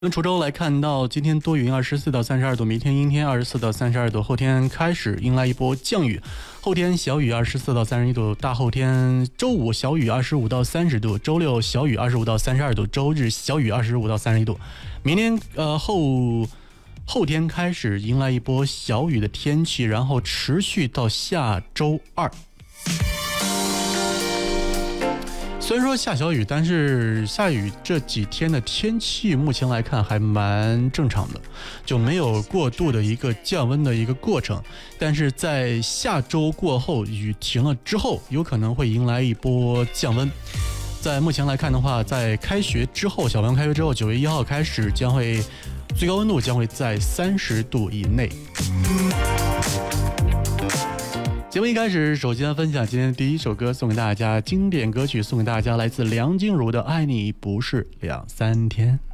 从滁州来看到，今天多云，24到32度；明天阴天，24到32度；后天开始迎来一波降雨，后天小雨，24到31度；大后天周五小雨，25到30度；周六小雨，25到32度；周日小雨，25到31度。明天后天开始迎来一波小雨的天气，然后持续到下周二。虽然说下小雨，但是下雨这几天的天气目前来看还蛮正常的，就没有过度的一个降温的一个过程。但是在下周过后，雨停了之后，有可能会迎来一波降温。在目前来看的话，在开学之后，小朋友开学之后，9月1号开始将会最高温度将会在30度以内。节目一开始，首先分享今天的第一首歌，送给大家经典歌曲，送给大家来自梁静茹的《爱你不是2、3天》。